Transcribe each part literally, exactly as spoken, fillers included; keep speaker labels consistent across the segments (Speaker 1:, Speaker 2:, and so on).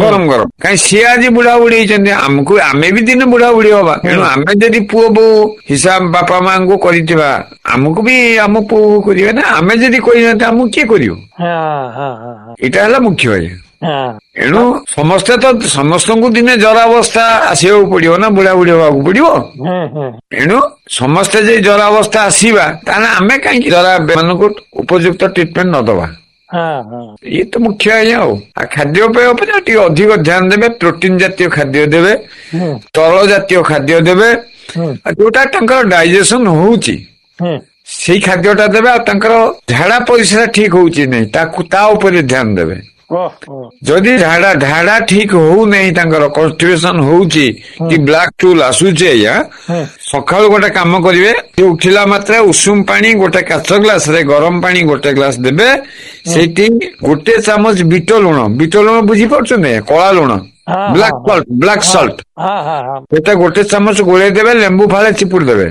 Speaker 1: ଗରମ ଗରମ କାହିଁ ସିଏ ଆଜି ବୁଢା ବୁଢୀ ହେଇଛନ୍ତି ଆମକୁ ଆମେ ବି ଦିନେ ବୁଢା ବୁଢୀ ହବା ତେଣୁ ଆମେ ଯଦି ପୁଅ ବୋଉ ହିସାବ ବାପା ମାଙ୍କୁ କରିଥିବା ଆମକୁ ବି ଆମ ପୁଅ ବୋଉ କରିବେ ନା ଆମେ ଯଦି କରିନାହାନ୍ତି ଆମକୁ କିଏ କରିବ ଏଇଟା ହେଲା ମୁଖ୍ୟ ଆଜ୍ଞା। ଏଣୁ ସମସ୍ତେ ତ ସମସ୍ତଙ୍କୁ ଦିନେ ଜରା ଅବସ୍ଥା ଆସିବାକୁ ପଡିବ ନା ବୁଢା ବୁଢୀ ହବାକୁ ପଡିବ। ଏଣୁ ସମସ୍ତେ ଯଦି ଜରା ଅବସ୍ଥା ଆସିବା ତାହେଲେ ଆମେ କାହିଁକି ଜରା ମାନଙ୍କୁ ଉପଯୁକ୍ତ ଟ୍ରିଟମେଣ୍ଟ ନଦବା ଇଏ ତ ମୁଖ୍ୟ ଆଜ୍ଞା। ଆଉ ଖାଦ୍ୟପେୟ ଉପରେ ଟିକେ ଅଧିକ ଧ୍ୟାନ ଦେବେ ପ୍ରୋଟିନ ଜାତୀୟ ଖାଦ୍ୟ ଦେବେ ତୈଳ ଜାତୀୟ ଖାଦ୍ୟ ଦେବେ ଯୋଉଟା ତାଙ୍କର ଡାଇଜେସନ ହଉଛି ସେଇ ଖାଦ୍ୟଟା ଦେବେ ଆଉ ତାଙ୍କର ଝାଡା ପରିସ୍ରା ଠିକ ହଉଛି ନାଇଁ ତାକୁ ତା ଉପରେ ଧ୍ୟାନ ଦେବେ। ଯଦି ଝାଡା ଝାଡା ଠିକ ହଉନାହିଁ ତାଙ୍କର କନଷ୍ଟିପେସନ ହଉଛି କି ବ୍ଲାକ ଟୁଲ ଆସୁଛି ଆଜ୍ଞା ସକାଳୁ ଗୋଟେ କାମ କରିବେ ଉଠିଲା ମାତ୍ରେ ଉଷୁମ ପାଣି ଗୋଟେ କାଚ ଗ୍ଲାସ ରେ ଗରମ ପାଣି ଗୋଟେ ଗ୍ଲାସ ଦେବେ ସେଇଠି ଗୋଟେ ଚାମଚ ବିଟ ଲୁଣ ବିଟ ଲୁଣ ବୁଝିପାରୁଛନ୍ତି କଳା ଲୁଣ ବ୍ଲାକ୍ ସଲ୍ଟ ବ୍ଲାକ୍ ସଲ୍ଟ ସେଟା ଗୋଟେ ଚାମଚ ଗୋଳେଇ ଦେବେ ଲେମ୍ବୁ ଫାଳେ ଚିପୁଡି ଦେବେ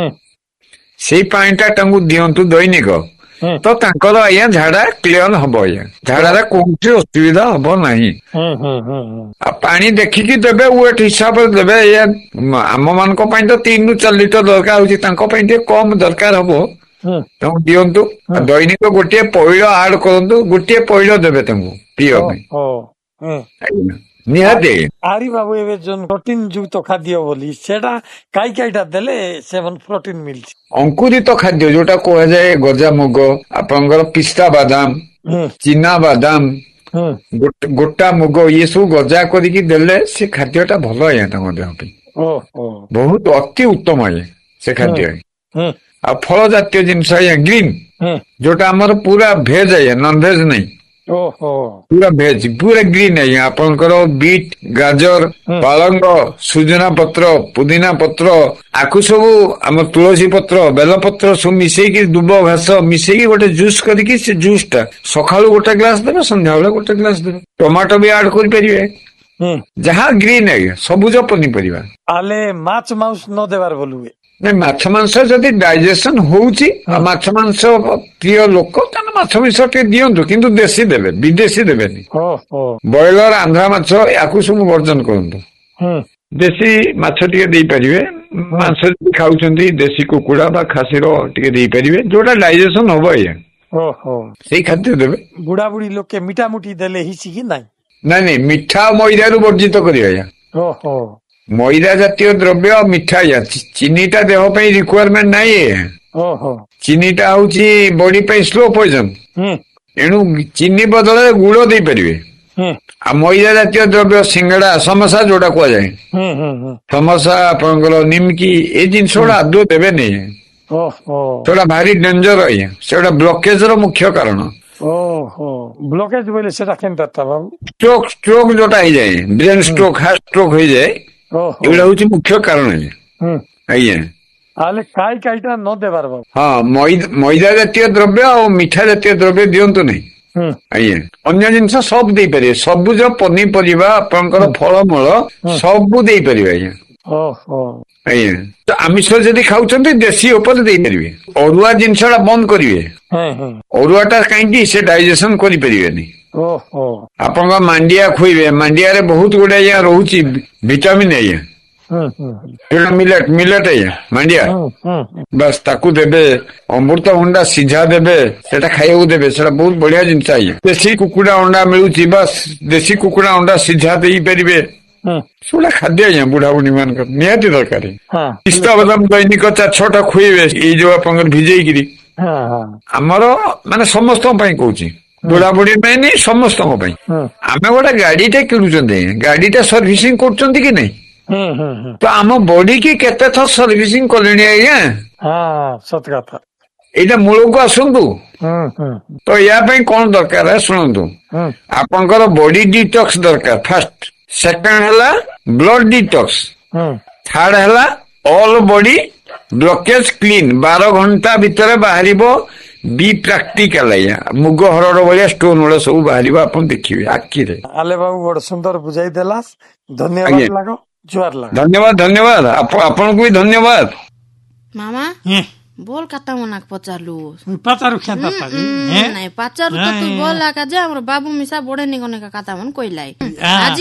Speaker 1: ସେଇ ପାଣିଟା ତାଙ୍କୁ ଦିଅନ୍ତୁ ଦୈନିକ ତ ତାଙ୍କର ଆଜ୍ଞା ଝାଡା କ୍ଲିୟର ହବ ଆଜ୍ଞା ଝାଡାରେ କୌଣସି ଅସୁବିଧା ହବ ନାହିଁ। ଆଉ ପାଣି ଦେଖିକି ଦେବେ ୱେଟ ହିସାବରେ ଦେବେ ଏଇଆ ଆମ ମାନଙ୍କ ପାଇଁ ତ ତିନି ରୁ ଚାରି ଲିଟର ଦରକାର ହଉଛି ତାଙ୍କ ପାଇଁ ଟିକେ କମ ଦରକାର ହବ ତାଙ୍କୁ ଦିଅନ୍ତୁ ଦୈନିକ ଗୋଟିଏ ପଇଳ ଆଡ କରନ୍ତୁ ଗୋଟିଏ ପଇଳ ଦେବେ ତାଙ୍କୁ ପିଇବା ପାଇଁ ନିହାତି।
Speaker 2: ଆରି ବାବୁ ଏବେ ଯୋଉ ପ୍ରୋଟିନ ଯୁକ୍ତ ଖାଦ୍ୟ ବୋଲି ସେଟା କାଇ କାଇଟା ଦେଲେ ସେମାନେ ପ୍ରୋଟିନ ମିଳୁଛି
Speaker 1: ଅଙ୍କୁରିତ ଖାଦ୍ୟ ଯୋଉଟା କୁହାଯାଏ ଗଜାମୁଗ ଆପଣଙ୍କର ପିସ୍ତା ବାଦାମ ଚିନା ବାଦାମ ଗୋଟା ମୁଗ ଇଏ ସବୁ ଗଜା କରିକି ଦେଲେ ସେ ଖାଦ୍ୟଟା ଭଲ ଆଜ୍ଞା ତାଙ୍କ ଦେହ ପାଇଁ ବହୁତ ଅତି ଉତ୍ତମ ଆଜ୍ଞା ସେ ଖାଦ୍ୟ ଆଉ ଫଳ ଜାତୀୟ ଜିନିଷ ଆଜ୍ଞା ଗ୍ରୀନ୍ ଯୋଉଟା ଆମର ପୁରା ଭେଜ ଆଜ୍ଞା ନନ ଭେଜ ନାହିଁ ପୁରା ଭେଜ ପୁରା ଗ୍ରୀନ୍ ଆଜ୍ଞା ଆପଣଙ୍କର ବିଟ୍ ଗାଜର ପାଳଙ୍ଗ ସୁଜନା ପତ୍ର ପୁଦିନା ପତ୍ର ଆକୁ ସବୁ ଆମ ତୁଳସୀ ପତ୍ର ବେଲ ପତ୍ର ସବୁ ମିଶେଇକି ଦୁବ ଘାସ ମିଶେଇକି ଗୋଟେ ଜୁସ୍ କରିକି ସେ ଜୁସ୍ ଟା ସକାଳୁ ଗୋଟେ ଗ୍ଲାସ ଦେବେ ସନ୍ଧ୍ୟାବେଳେ ଗୋଟେ ଗ୍ଲାସ ଦେବେ ଟମାଟୋ ବି ଆଡ କରିପାରିବେ ଯାହା ଗ୍ରୀନ୍ ଆଜ୍ଞା ସବୁଜ ପନିପରିବା
Speaker 2: ଆଲେ ମାଛ ମାଂସ ନ ଦେବାର ଭଲ ହୁଏ
Speaker 1: ନାଇଁ ମାଛ ମାଂସ ଯଦି ଡାଇଜେସନ ହଉଛି ଆଉ ମାଛ ମାଂସ ପ୍ରିୟ ଲୋକ ତାହେଲେ ମାଛ ମାଂସ ଟିକେ ଦିଅନ୍ତୁ କିନ୍ତୁ ଦେଶୀ ଦେବେ ବିଦେଶୀ ଦେବେନି ବ୍ରଏଲର ଆନ୍ଧ୍ରା ମାଛ ୟାକୁ ସବୁ ବର୍ଜନ କରନ୍ତୁ ଦେଶୀ ମାଛ ଟିକେ ଦେଇପାରିବେ ମାଂସ ଯଦି ଖାଉଛନ୍ତି ଦେଶୀ କୁକୁଡା ବା ଖାସିର ଟିକେ ଦେଇପାରିବେ ଯୋଉଟା ଡାଇଜେସନ ହବ ଆଜ୍ଞା ସେଇ ଖାଦ୍ୟ ଦେବେ।
Speaker 2: ବୁଢା ବୁଢୀ ଲୋକେ ମିଠା ମୁଠି ଦେଲେ ହିସି କି ନାଇଁ
Speaker 1: ନାଇଁ ନାଇଁ ମିଠା ମଇଦାରୁ ବର୍ଜିତ କରିବେ ଆଜ୍ଞା ମଇଦା ଜାତୀୟ ଦ୍ରବ୍ୟ ଆଉ ମିଠା ଆଜ୍ଞା ଚିନିଟା ଦେହ ପାଇଁ ରିକ୍ୱାରମେଣ୍ଟ ନାହିଁ ଚିନିଟା ହଉଛି ବଡି ପାଇଁ ସ୍ଲୋ ପଏଜନ ଏଣୁ ଚିନି ବଦଳରେ ଗୁଡ଼ ଦେଇପାରିବେ ଆଉ ମଇଦା ଜାତୀୟ ଦ୍ରବ୍ୟ ସିଙ୍ଗଡା ସମୋସା ଯୋଉଟା କୁହାଯାଏ ସମୋସା ଆପଣଙ୍କର ନିମକି ଏଇ ଜିନିଷ ଗୁଡା ଆଦୌ ଦେବେନି ସେଟା ଭାରି ଡେଞ୍ଜର ଆଜ୍ଞା ସେଟା ବ୍ଲକେଜ ର ମୁଖ୍ୟ କାରଣ
Speaker 2: ବ୍ଲକେଜ ବୋଇଲେ ସେଟା କେନ୍ତା
Speaker 1: ଷ୍ଟ୍ରୋକ ଷ୍ଟ୍ରୋକ ଯୋଉଟା ହେଇଯାଏ ବ୍ରେନ ଷ୍ଟ୍ରୋକ ହାର୍ଟ ଷ୍ଟ୍ରୋକ ହେଇଯାଏ ଏଗୁଡା ହଉଛି ମୁଖ୍ୟ କାରଣ ଆଜ୍ଞା
Speaker 2: ତାହେଲେ କାଇ କାଇଟା ନ ଦେବାର ବାବୁ
Speaker 1: ହଁ ମଇଦା ଜାତୀୟ ଦ୍ରବ୍ୟ ଆଉ ମିଠା ଜାତୀୟ ଦ୍ରବ୍ୟ ଦିଅନ୍ତୁ ନାହିଁ ଆଜ୍ଞା ଅନ୍ୟ ଜିନିଷ ସବୁ ଦେଇପାରିବେ ସବୁଜ ପନିପରିବା ଆପଣଙ୍କର ଫଳମୂଳ ସବୁ ଦେଇପାରିବେ ଆଜ୍ଞା ଆଜ୍ଞା ତ ଆମିଷ ଯଦି ଖାଉଛନ୍ତି ଦେଶୀ ଉପରେ ଦେଇପାରିବେ ଅରୁଆ ଜିନିଷଟା ବନ୍ଦ କରିବେ ଅରୁଆଟା କାହିଁକି ସେ ଡାଇଜେସନ କରିପାରିବେନି ଆପଣଙ୍କ ମାଣ୍ଡିଆ ଖୁଇବେ ମାଣ୍ଡିଆରେ ବହୁତ ଗୁଡେ ଆଜ୍ଞା ରହୁଛି ଭିଟାମିନ ଆଜ୍ଞା ମିଲେଟ ମିଲେଟ ଆଜ୍ଞା ମାଣ୍ଡିଆ ବାସ୍ ତାକୁ ଦେବେ ଅମୃତଭଣ୍ଡା ସିଝା ଦେବେ ସେଟା ଖାଇବାକୁ ଦେବେ ସେଟା ବହୁତ ବଢିଆ ଜିନିଷ ଆଜ୍ଞା ଦେଶୀ କୁକୁଡା ଅଣ୍ଡା ମିଳୁଛି ବାସ୍ ଦେଶୀ କୁକୁଡା ଅଣ୍ଡା ସିଝା ଦେଇପାରିବେ ସେଗୁଡା ଖାଦ୍ୟ ଆଜ୍ଞା ବୁଢା ବୁଢୀ ମାନଙ୍କର ନିହାତି ଦରକାର ପିସ୍ତା ବାଦାମ ଦୈନିକ ଚାରି ଛଅଟା ଖୁଇବେ ଏଇ ଯୋଉ ଆପଣଙ୍କର ଭିଜେଇକିରି ଆମର ମାନେ ସମସ୍ତଙ୍କ ପାଇଁ କହୁଛି ବୁଢା ବୁଢୀ ପାଇଁ ନାଇଁ ସମସ୍ତଙ୍କ ପାଇଁ ଆମେ ଗୋଟେ ଗାଡିଟେ କିଣୁଛନ୍ତି ଗାଡିଟା ସର୍ଭିସିଂ କରୁଛନ୍ତି କି ନାଇଁ ତ ଆମ ବଡି କି କେତେ ଥର ସର୍ଭିସିଂ କଲେଣି ଆଜ୍ଞା
Speaker 2: ସତ କଥା
Speaker 1: ଏଇଟା ମୂଳକୁ ଆସନ୍ତୁ ତ ୟା ପାଇଁ କଣ ଦରକାର ଶୁଣନ୍ତୁ ଆପଣଙ୍କର ବଡି ଡିଟକ୍ସ ଦରକାର ଫାଷ୍ଟ ସେକେଣ୍ଡ ହେଲା ବ୍ଲଡ ଡିଟକ୍ସ ଥାର୍ଡ ହେଲା ଅଲ୍ ବଡି ବ୍ଲକେଜ କ୍ଲିନ ବାର ଘଣ୍ଟା ଭିତରେ ବାହାରିବ ବି ପ୍ରାକ୍ଟିକାଲ ଆଜ୍ଞା ମୁଗ ହରଡ଼ ଭଳିଆ ଷ୍ଟୋନ ଗୁଡା ସବୁ ବାହାରିବ ଆପଣ ଦେଖିବେ ଆଖିରେ।
Speaker 2: ଆଲେ ବାବୁ ବଡ ସୁନ୍ଦର ବୁଝାଇ ଦେଲା ଧନ୍ୟବାଦ ଲାଗ ଜୁହାର ଲାଗ
Speaker 1: ଧନ୍ୟବାଦ ଧନ୍ୟବାଦ ଆପଣଙ୍କୁ ବି ଧନ୍ୟବାଦ
Speaker 3: ମାମା बोल काता मनाक पचारलु
Speaker 2: पचारु खेता ताजी
Speaker 3: नहीं पचारु तो तू बोल लाका जे हमर बाबू मिसा बड़े निगने का काता मन कोइलाई आज